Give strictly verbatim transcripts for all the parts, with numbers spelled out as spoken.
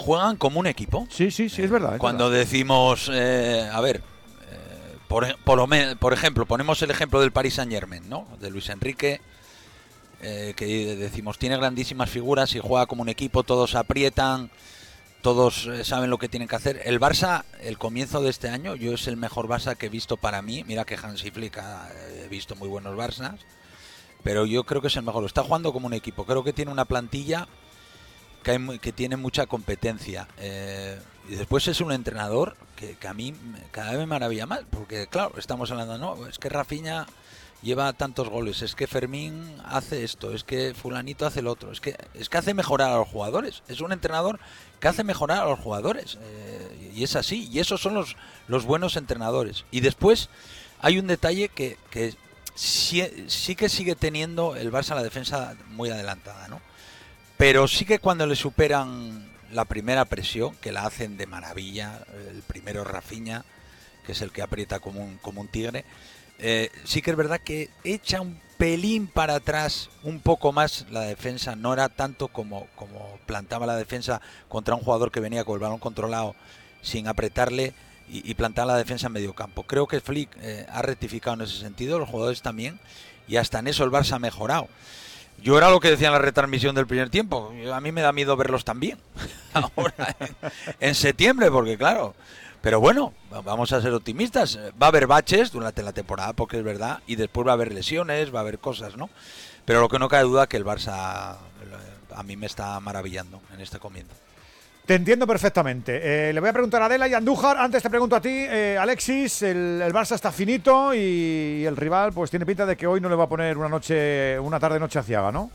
juegan como un equipo. Sí, sí, sí, es verdad. Es Cuando verdad. decimos, eh, a ver, eh, por, por, lo me- por ejemplo, ponemos el ejemplo del Paris Saint-Germain, ¿no? De Luis Enrique, eh, que decimos, tiene grandísimas figuras y juega como un equipo, todos aprietan, todos eh, saben lo que tienen que hacer. El Barça, el comienzo de este año, yo es el mejor Barça que he visto para mí. Mira que Hansi Flick ha he visto muy buenos Barças, pero yo creo que es el mejor. Está jugando como un equipo. Creo que tiene una plantilla que, hay, muy- que tiene mucha competencia. Eh, y después es un entrenador que, que a mí me- cada vez me maravilla más, porque claro, estamos hablando, no, es que Rafinha lleva tantos goles, es que Fermín hace esto, es que fulanito hace lo otro, es que es que hace mejorar a los jugadores. Es un entrenador que hace mejorar a los jugadores, eh, y es así, y esos son los, los buenos entrenadores. Y después hay un detalle que, que sí, sí que sigue teniendo el Barça la defensa muy adelantada, ¿no? Pero sí que cuando le superan la primera presión, que la hacen de maravilla, el primero Rafinha, que es el que aprieta como un, como un tigre, eh, sí que es verdad que echa un pelín para atrás, un poco más la defensa, no era tanto como, como plantaba la defensa contra un jugador que venía con el balón controlado sin apretarle y, y plantar la defensa en medio campo. Creo que Flick eh, ha rectificado en ese sentido, los jugadores también, y hasta en eso el Barça ha mejorado. Yo era lo que decía en la retransmisión del primer tiempo. Yo, a mí me da miedo verlos también. Ahora, en, en septiembre, porque claro. Pero bueno, vamos a ser optimistas. Va a haber baches durante la temporada, porque es verdad. Y después va a haber lesiones, va a haber cosas, ¿no? Pero lo que no cabe duda que el Barça a mí me está maravillando en este comienzo. Te entiendo perfectamente. Eh, le voy a preguntar a Adela y a Andújar. Antes te pregunto a ti, eh, Alexis. El, el Barça está finito y, y el rival, pues tiene pinta de que hoy no le va a poner una noche, una tarde-noche aciaga, ¿no?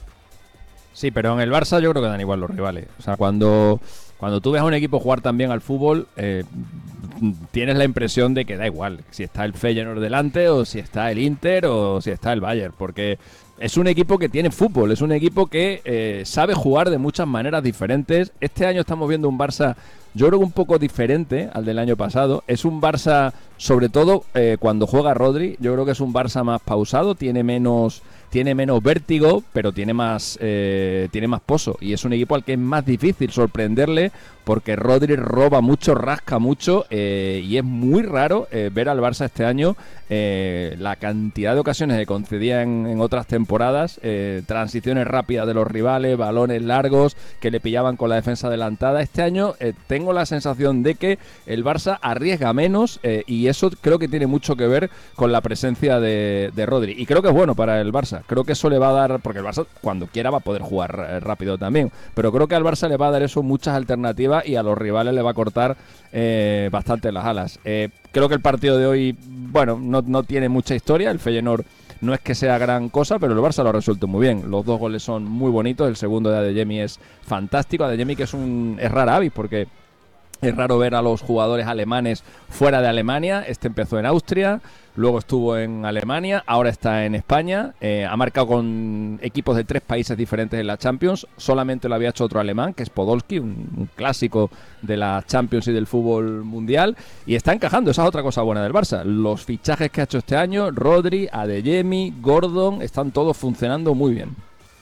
Sí, pero en el Barça yo creo que dan igual los rivales. O sea, cuando, cuando tú ves a un equipo jugar tan bien al fútbol, eh, tienes la impresión de que da igual si está el Feyenoord delante o si está el Inter o si está el Bayern, porque es un equipo que tiene fútbol, es un equipo que eh, sabe jugar de muchas maneras diferentes. Este año estamos viendo un Barça, yo creo que un poco diferente al del año pasado. Es un Barça, sobre todo eh, cuando juega Rodri, yo creo que es un Barça más pausado, tiene menos... Tiene menos vértigo, pero tiene más eh, tiene más pozo. Y es un equipo al que es más difícil sorprenderle porque Rodri roba mucho, rasca mucho eh, y es muy raro eh, ver al Barça este año eh, la cantidad de ocasiones que concedía en, en otras temporadas, eh, transiciones rápidas de los rivales, balones largos que le pillaban con la defensa adelantada. Este año eh, tengo la sensación de que el Barça arriesga menos eh, y eso creo que tiene mucho que ver con la presencia de, de Rodri. Y creo que es bueno para el Barça. Creo que eso le va a dar, porque el Barça cuando quiera va a poder jugar eh, rápido también, pero creo que al Barça le va a dar eso muchas alternativas y a los rivales le va a cortar eh, bastante las alas. Eh, creo que el partido de hoy, bueno, no, no tiene mucha historia. El Feyenoord no es que sea gran cosa, pero el Barça lo ha resuelto muy bien. Los dos goles son muy bonitos, el segundo de Adeyemi es fantástico. Adeyemi que es un es rara avis porque es raro ver a los jugadores alemanes fuera de Alemania. Este empezó en Austria, luego estuvo en Alemania, ahora está en España. Eh, ha marcado con equipos de tres países diferentes en la Champions. Solamente lo había hecho otro alemán, que es Podolski, un, un clásico de la Champions y del fútbol mundial. Y está encajando, esa es otra cosa buena del Barça. Los fichajes que ha hecho este año, Rodri, Adeyemi, Gordon, están todos funcionando muy bien.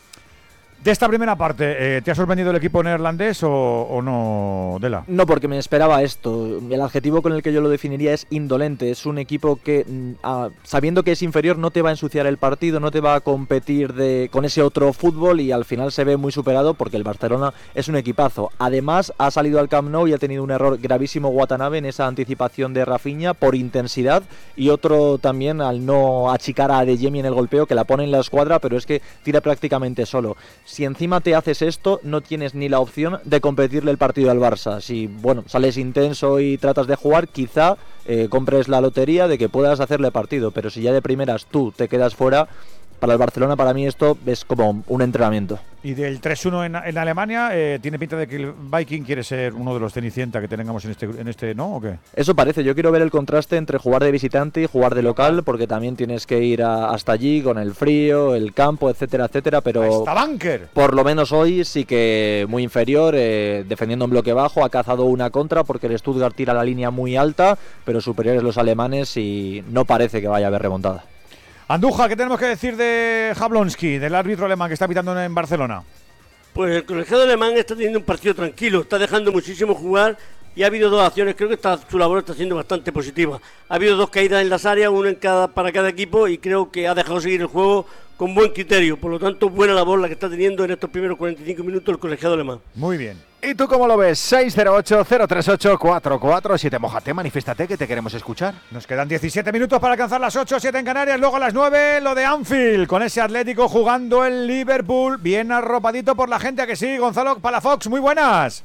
De esta primera parte, eh, ¿te ha sorprendido el equipo neerlandés o, o no, Dela? No, porque me esperaba esto. El adjetivo con el que yo lo definiría es indolente. Es un equipo que, ah, sabiendo que es inferior, no te va a ensuciar el partido, no te va a competir de, con ese otro fútbol y al final se ve muy superado porque el Barcelona es un equipazo. Además, ha salido al Camp Nou y ha tenido un error gravísimo Watanabe en esa anticipación de Rafinha por intensidad y otro también al no achicar a Adeyemi en el golpeo, que la pone en la escuadra, pero es que tira prácticamente solo. Si encima te haces esto, no tienes ni la opción de competirle el partido al Barça. Si, bueno, sales intenso y tratas de jugar, quizá eh, compres la lotería de que puedas hacerle partido, pero si ya de primeras tú te quedas fuera, para el Barcelona, para mí esto es como un entrenamiento. Y del tres uno en, en Alemania, eh, ¿tiene pinta de que el Viking quiere ser uno de los Cenicienta que tengamos en este, en este, ¿no? ¿O qué? Eso parece. Yo quiero ver el contraste entre jugar de visitante y jugar de local, porque también tienes que ir a, hasta allí con el frío, el campo, etcétera, etcétera, pero ¡Hasta Bunker! Por lo menos hoy sí que muy inferior, eh, defendiendo en bloque bajo, ha cazado una contra porque el Stuttgart tira la línea muy alta, pero superiores los alemanes y no parece que vaya a haber remontada. Andújar, ¿qué tenemos que decir de Jablonski, del árbitro alemán que está pitando en Barcelona? Pues el colegiado alemán está teniendo un partido tranquilo, está dejando muchísimo jugar y ha habido dos acciones, creo que está, su labor está siendo bastante positiva. Ha habido dos caídas en las áreas, una en cada, para cada equipo, y creo que ha dejado seguir el juego con buen criterio. Por lo tanto, buena labor la que está teniendo en estos primeros cuarenta y cinco minutos el colegiado alemán. Muy bien. ¿Y tú cómo lo ves? seis cero ocho, cero tres ocho, cuatro cuatro siete. Mójate, manifiéstate, que te queremos escuchar. Nos quedan diecisiete minutos para alcanzar las ocho, siete en Canarias. Luego a las nueve, lo de Anfield, con ese Atlético jugando el Liverpool, bien arropadito por la gente, ¿a que sí? Gonzalo Palafox, muy buenas.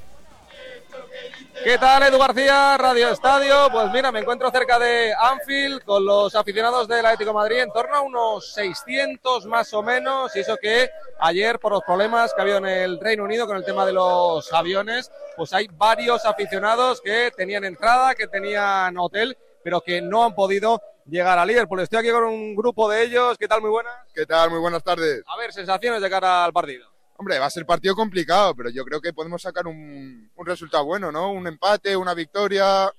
¿Qué tal, Edu García, Radio Estadio? Pues mira, me encuentro cerca de Anfield con los aficionados del Atlético de Madrid, en torno a unos seiscientos más o menos, y eso que ayer, por los problemas que ha habido en el Reino Unido con el tema de los aviones, pues hay varios aficionados que tenían entrada, que tenían hotel, pero que no han podido llegar a Liverpool. Estoy aquí con un grupo de ellos. ¿Qué tal? Muy buenas. ¿Qué tal? Muy buenas tardes. A ver, sensaciones de cara al partido. Hombre, va a ser partido complicado, pero yo creo que podemos sacar un, un resultado bueno, ¿no? Un empate, una victoria.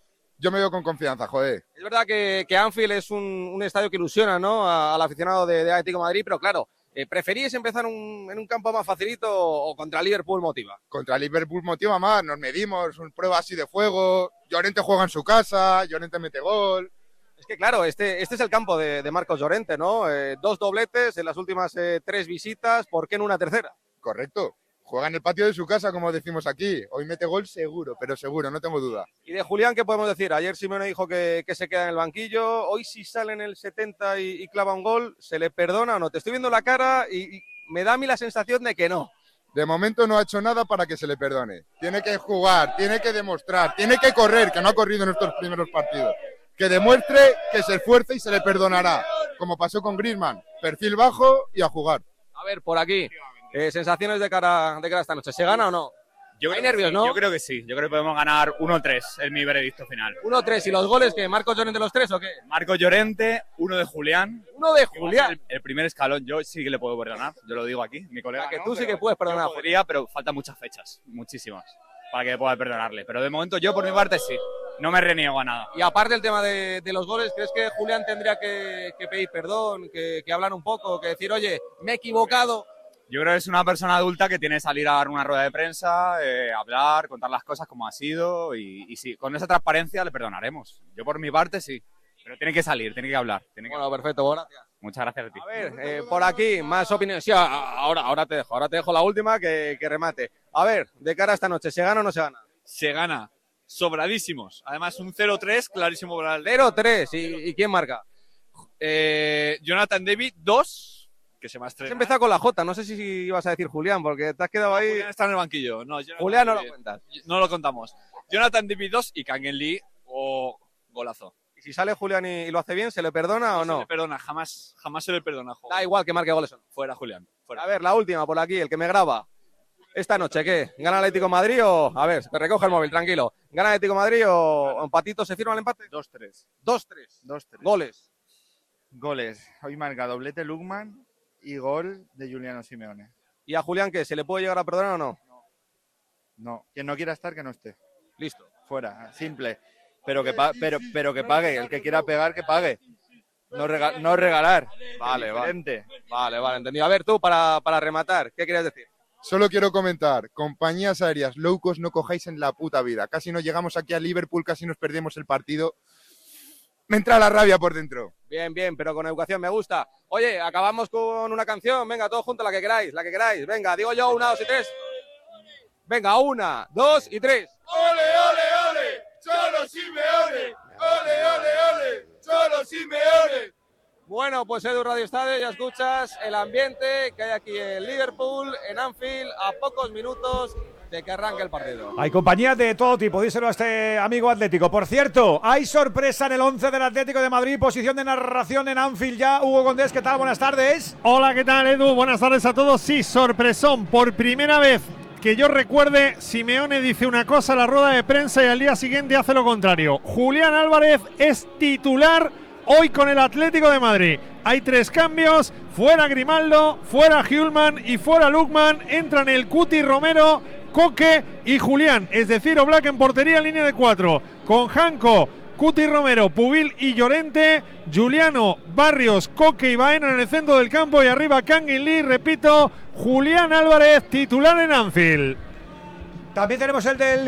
Yo me veo con confianza, joder. Es verdad que, que Anfield es un, un estadio que ilusiona, ¿no?, a, al aficionado de, de Atlético de Madrid, pero claro, eh, ¿preferís empezar un, en un campo más facilito o contra Liverpool motiva? Contra Liverpool motiva más, nos medimos, una prueba así de fuego. Llorente juega en su casa, Llorente mete gol. Es que claro, este, este es el campo de, de Marcos Llorente, ¿no? Eh, dos dobletes en las últimas eh, tres visitas, ¿por qué en una tercera? Correcto. Juega en el patio de su casa, como decimos aquí. Hoy mete gol seguro, pero seguro, no tengo duda. Y de Julián, ¿qué podemos decir? Ayer Simeone dijo que, que se queda en el banquillo. Hoy si sale en el setenta y, y clava un gol, ¿se le perdona o no? Te estoy viendo la cara y, y me da a mí la sensación de que no. De momento no ha hecho nada para que se le perdone. Tiene que jugar, tiene que demostrar, tiene que correr, que no ha corrido en estos primeros partidos. Que demuestre que se esfuerce y se le perdonará, como pasó con Griezmann, perfil bajo y a jugar. A ver, por aquí, eh, sensaciones de cara, de cara a esta noche, ¿se gana o no? Yo Hay creo nervios, sí, ¿no? Yo creo que sí, yo creo que podemos ganar uno tres, es mi veredicto final. uno tres, ¿y los goles que Marcos Llorente los tres o qué? Marcos Llorente, uno de Julián. Uno de Julián. El, el primer escalón yo sí que le puedo perdonar, yo lo digo aquí, mi colega. O sea, que no, tú sí pero que puedes perdonar. yo podría, pero faltan muchas fechas, muchísimas, para que pueda perdonarle. Pero de momento yo por mi parte sí, no me reniego a nada. Y aparte del tema de, de los goles, ¿crees que Julián tendría que, que pedir perdón, que, que hablar un poco, que decir, oye, me he equivocado? Yo creo que es una persona adulta que tiene que salir a dar una rueda de prensa, eh, hablar, contar las cosas como ha sido y, y sí, con esa transparencia le perdonaremos. Yo por mi parte sí, pero tiene que salir, tiene que hablar. Tiene que... Bueno, perfecto, gracias. Muchas gracias a ti. A ver, eh, por aquí, más opiniones. Sí, ahora, ahora te dejo, ahora te dejo la última que, que remate. A ver, de cara a esta noche, ¿se gana o no se gana? Se gana, sobradísimos. Además, un cero tres clarísimo para el... cero tres, ¿y, y quién marca? Eh, Jonathan David, dos. Que se me ha Has estrenado. empezado con la J, no sé si ibas a decir Julián, porque te has quedado ahí. Julián está en el banquillo. No, Jonathan Julián no David, lo cuentas. No lo contamos. Jonathan David dos y Kangin Lee o golazo. Y si sale Julián y, y lo hace bien, ¿se le perdona o Se no? le perdona, jamás, jamás se le perdona. Joder. Da igual que marque goles o no. Fuera, Julián. Fuera. A ver, la última por aquí, el que me graba. Esta noche, ¿qué? ¿Gana Atlético de Madrid o...? A ver, te recoge el móvil, tranquilo. ¿Gana Atlético de Madrid o, o empatito se firma el empate? dos tres. dos tres. dos tres. Goles. Goles. Hoy marca doblete Lukman y gol de Juliano Simeone. ¿Y a Julián qué? ¿Se le puede llegar a perdonar o no? No, quien no quiera estar, que no esté. Listo. Fuera, simple. Pero que, pa pero, pero que pague. El que quiera pegar, que pague. No, rega no regalar. Vale, vale. Diferente. Vale, vale, entendido. A ver, tú, para, para rematar, ¿qué querías decir? Solo quiero comentar, compañías aéreas low cost no cojáis en la puta vida. Casi no llegamos aquí a Liverpool, casi nos perdemos el partido. Me entra la rabia por dentro. Bien, bien, pero con educación me gusta. Oye, acabamos con una canción. Venga, todos juntos, la que queráis, la que queráis. Venga, digo yo, una, dos y tres. Venga, una, dos y tres. ¡Ole, ole, ole! ¡Solo Simeone! ¡Ole, ole, ole! ¡Solo Simeone! Bueno, pues Edu Radio Estadio, ya escuchas el ambiente que hay aquí en Liverpool, en Anfield, a pocos minutos de que arranque el partido. Hay compañía de todo tipo, díselo a este amigo atlético. Por cierto, hay sorpresa en el once del Atlético de Madrid, posición de narración en Anfield ya. Hugo Condés, ¿qué tal? Buenas tardes. Hola, ¿qué tal, Edu? Buenas tardes a todos. Sí, sorpresón. Por primera vez que yo recuerde, Simeone dice una cosa en la rueda de prensa y al día siguiente hace lo contrario. Julián Álvarez es titular hoy con el Atlético de Madrid. Hay tres cambios, fuera Grimaldo, fuera Hjulman y fuera Lukman. Entran el Cuti Romero, Coque y Julián, es decir, Oblak en portería en línea de cuatro, con Janko, Cuti Romero, Pubil y Llorente, Juliano, Barrios, Coque y Baena en el centro del campo y arriba Kangin Lee, repito, Julián Álvarez titular en Anfield. También tenemos el del